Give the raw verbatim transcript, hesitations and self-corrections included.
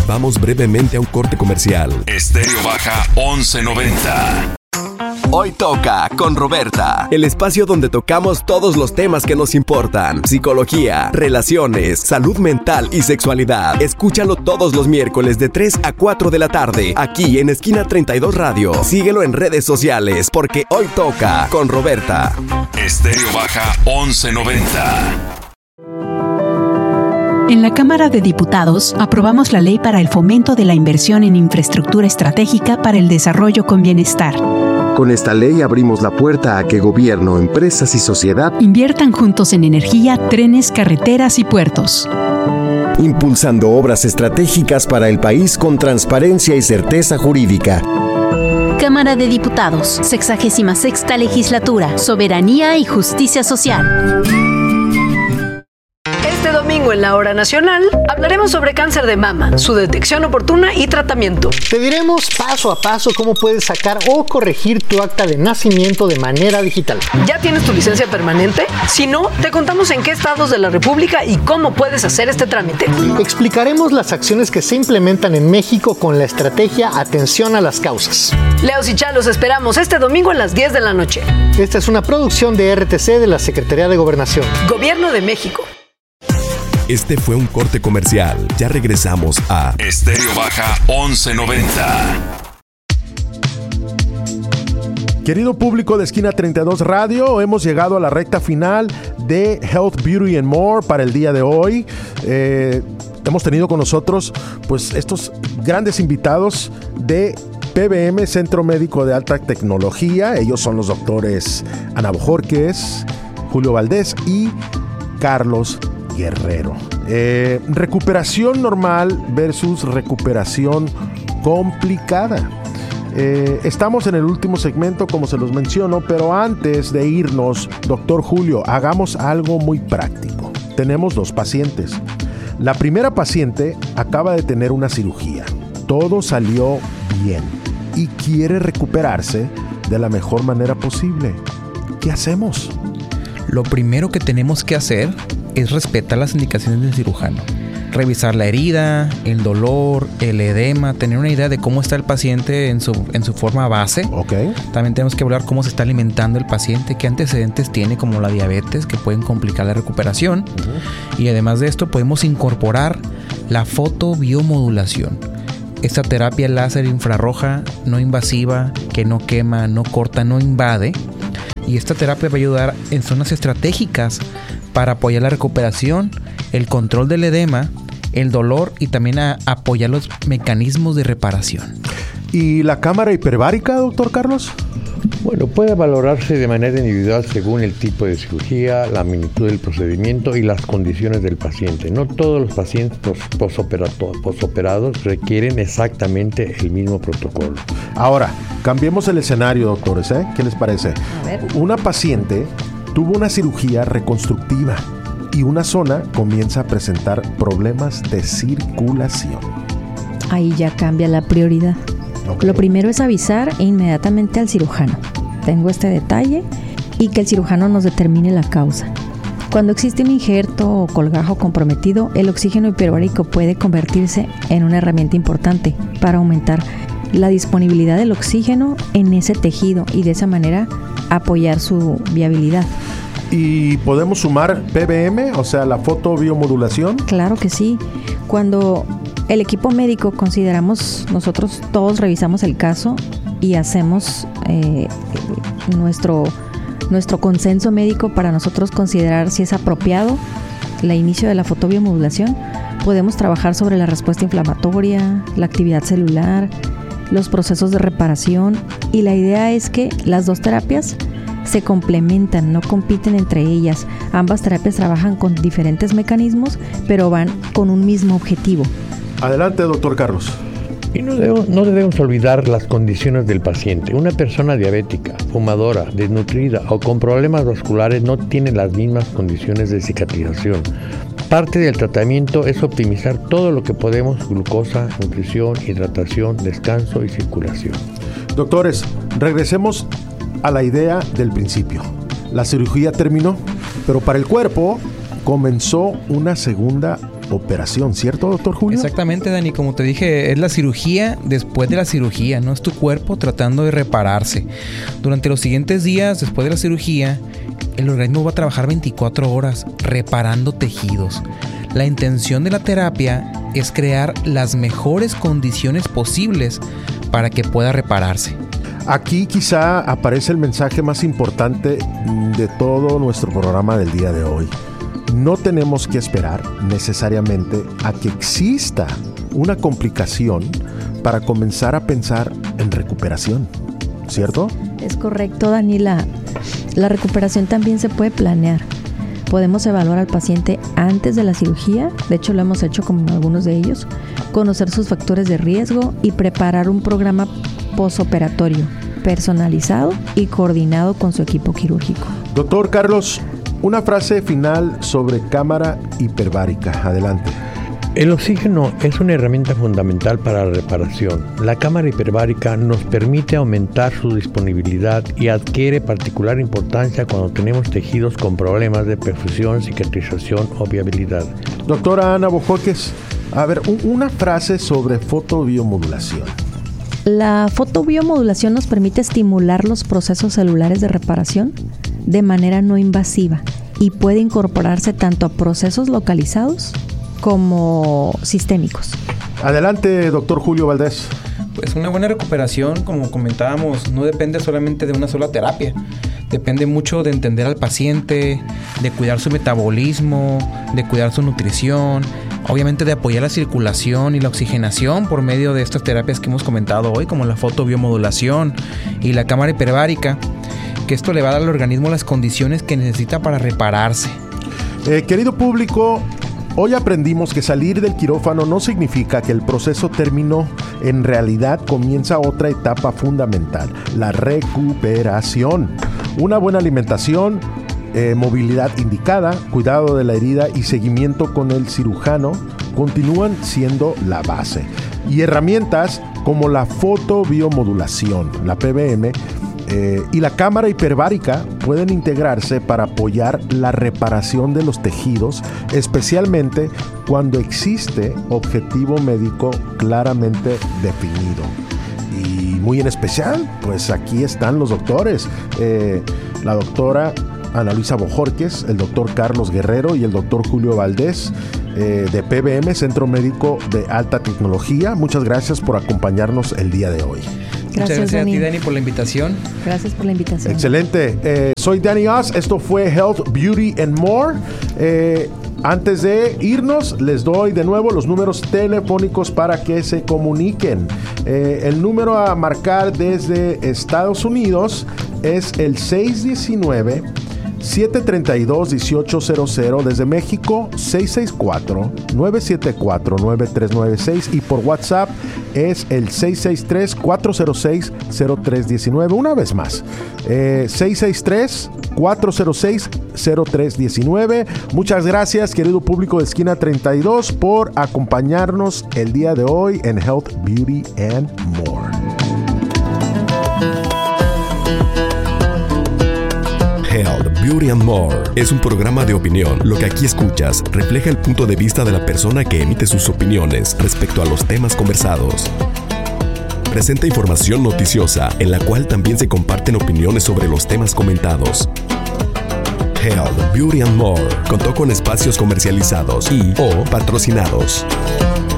Vamos brevemente a un corte comercial. Estéreo Baja once noventa. Hoy toca con Roberta, el espacio donde tocamos todos los temas que nos importan: psicología, relaciones, salud mental y sexualidad. Escúchalo todos los miércoles de tres a cuatro de la tarde, aquí en Esquina treinta y dos Radio. Síguelo en redes sociales, porque hoy toca con Roberta. Estéreo Baja once noventa. En la Cámara de Diputados aprobamos la ley para el fomento de la inversión en infraestructura estratégica para el desarrollo con bienestar. Con esta ley abrimos la puerta a que gobierno, empresas y sociedad inviertan juntos en energía, trenes, carreteras y puertos, impulsando obras estratégicas para el país con transparencia y certeza jurídica. Cámara de Diputados, sexagésima sexta legislatura, soberanía y justicia social. Este domingo en la Hora Nacional hablaremos sobre cáncer de mama, su detección oportuna y tratamiento. Te diremos paso a paso cómo puedes sacar o corregir tu acta de nacimiento de manera digital. ¿Ya tienes tu licencia permanente? Si no, te contamos en qué estados de la República y cómo puedes hacer este trámite. Explicaremos las acciones que se implementan en México con la estrategia Atención a las Causas. Leos y Chá, los esperamos este domingo a las diez de la noche. Esta es una producción de R T C de la Secretaría de Gobernación. Gobierno de México. Este fue un corte comercial. Ya regresamos a Estéreo Baja once noventa. Querido público de Esquina treinta y dos Radio, hemos llegado a la recta final de Health, Beauty and More para el día de hoy. Eh, hemos tenido con nosotros pues estos grandes invitados de P B M, Centro Médico de Alta Tecnología. Ellos son los doctores Ana Bojorquez, Julio Valdés y Carlos Guerrero. Eh, recuperación normal versus recuperación complicada. Eh, estamos en el último segmento, como se los menciono, pero antes de irnos, doctor Julio, hagamos algo muy práctico. Tenemos dos pacientes. La primera paciente acaba de tener una cirugía. Todo salió bien y quiere recuperarse de la mejor manera posible. ¿Qué hacemos? Lo primero que tenemos que hacer es respetar las indicaciones del cirujano. Revisar la herida, el dolor, el edema, tener una idea de cómo está el paciente en su, en su forma base. Okay. También tenemos que hablar cómo se está alimentando el paciente, qué antecedentes tiene, como la diabetes, que pueden complicar la recuperación. Uh-huh. Y además de esto, podemos incorporar la fotobiomodulación. Esta terapia láser infrarroja no invasiva, que no quema, no corta, no invade. Y esta terapia va a ayudar en zonas estratégicas para apoyar la recuperación, el control del edema, el dolor y también a apoyar los mecanismos de reparación. ¿Y la cámara hiperbárica, doctor Carlos? Bueno, puede valorarse de manera individual según el tipo de cirugía, la magnitud del procedimiento y las condiciones del paciente. No todos los pacientes posoperados requieren exactamente el mismo protocolo. Ahora, cambiemos el escenario, doctores, ¿eh? ¿Qué les parece? A ver. Una paciente tuvo una cirugía reconstructiva y una zona comienza a presentar problemas de circulación. Ahí ya cambia la prioridad. Okay. Lo primero es avisar inmediatamente al cirujano. Tengo este detalle y que el cirujano nos determine la causa. Cuando existe un injerto o colgajo comprometido, el oxígeno hiperbárico puede convertirse en una herramienta importante para aumentar la disponibilidad del oxígeno en ese tejido y de esa manera apoyar su viabilidad. ¿Y podemos sumar P B M, o sea, la fotobiomodulación? Claro que sí. Cuando el equipo médico consideramos, nosotros todos revisamos el caso y hacemos eh, nuestro, nuestro consenso médico para nosotros considerar si es apropiado el inicio de la fotobiomodulación. Podemos trabajar sobre la respuesta inflamatoria, la actividad celular, los procesos de reparación, y la idea es que las dos terapias se complementan, no compiten entre ellas. Ambas terapias trabajan con diferentes mecanismos, pero van con un mismo objetivo. Adelante, doctor Carlos. Y no debemos, no debemos olvidar las condiciones del paciente. Una persona diabética, fumadora, desnutrida o con problemas vasculares no tiene las mismas condiciones de cicatrización. Parte del tratamiento es optimizar todo lo que podemos: glucosa, nutrición, hidratación, descanso y circulación. Doctores, regresemos a la idea del principio. La cirugía terminó, pero para el cuerpo comenzó una segunda operación, ¿cierto, doctor Julio? Exactamente, Dani, como te dije, es la cirugía después de la cirugía, no es tu cuerpo tratando de repararse. Durante los siguientes días después de la cirugía, el organismo va a trabajar veinticuatro horas reparando tejidos. La intención de la terapia es crear las mejores condiciones posibles para que pueda repararse. Aquí quizá aparece el mensaje más importante de todo nuestro programa del día de hoy. No tenemos que esperar necesariamente a que exista una complicación para comenzar a pensar en recuperación, ¿cierto? Es correcto, Dani. La, la recuperación también se puede planear. Podemos evaluar al paciente antes de la cirugía, de hecho lo hemos hecho con algunos de ellos, conocer sus factores de riesgo y preparar un programa posoperatorio personalizado y coordinado con su equipo quirúrgico. Doctor Carlos, una frase final sobre cámara hiperbárica. Adelante. El oxígeno es una herramienta fundamental para la reparación. La cámara hiperbárica nos permite aumentar su disponibilidad y adquiere particular importancia cuando tenemos tejidos con problemas de perfusión, cicatrización o viabilidad. Doctora Ana Bojoques, a ver, un, una frase sobre fotobiomodulación. La fotobiomodulación nos permite estimular los procesos celulares de reparación de manera no invasiva y puede incorporarse tanto a procesos localizados como sistémicos. Adelante, doctor Julio Valdés. Pues una buena recuperación, como comentábamos, no depende solamente de una sola terapia. Depende mucho de entender al paciente, de cuidar su metabolismo, de cuidar su nutrición, obviamente de apoyar la circulación y la oxigenación por medio de estas terapias que hemos comentado hoy, como la fotobiomodulación y la cámara hiperbárica, que esto le va a dar al organismo las condiciones que necesita para repararse. Eh, querido público, hoy aprendimos que salir del quirófano no significa que el proceso terminó. En realidad comienza otra etapa fundamental, la recuperación. Una buena alimentación, eh, movilidad indicada, cuidado de la herida y seguimiento con el cirujano continúan siendo la base. Y herramientas como la fotobiomodulación, la P B M, Eh, y la cámara hiperbárica pueden integrarse para apoyar la reparación de los tejidos, especialmente cuando existe objetivo médico claramente definido. Y muy en especial, pues aquí están los doctores, eh, la doctora Ana Luisa Bojorquez, el doctor Carlos Guerrero y el doctor Julio Valdés, eh, de P B M, Centro Médico de Alta Tecnología. Muchas gracias por acompañarnos el día de hoy. Gracias, Muchas gracias Dani. a ti, Dani, por la invitación. Gracias por la invitación. Excelente. Eh, soy Danny Oz. Esto fue Health, Beauty and More. Eh, antes de irnos, les doy de nuevo los números telefónicos para que se comuniquen. Eh, el número a marcar desde Estados Unidos es el seis uno nueve, siete tres dos, uno ocho cero cero. Desde México, seis seis cuatro, nueve siete cuatro, nueve tres nueve seis. Y por WhatsApp es el seis seis tres, cuatro cero seis, cero tres uno nueve. Una vez más, eh, seis seis tres, cuatro cero seis, cero tres uno nueve. Muchas gracias, querido público de Esquina treinta y dos, por acompañarnos el día de hoy en Health, Beauty and More. Health, Beauty and More es un programa de opinión. Lo que aquí escuchas refleja el punto de vista de la persona que emite sus opiniones respecto a los temas conversados. Presenta información noticiosa en la cual también se comparten opiniones sobre los temas comentados. Health, Beauty and More contó con espacios comercializados y o patrocinados.